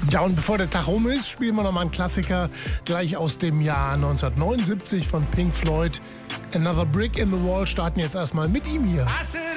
Ja, und bevor der Tag rum ist, spielen wir nochmal einen Klassiker gleich aus dem Jahr 1979 von Pink Floyd. Another Brick in the Wall starten jetzt erstmal mit ihm hier.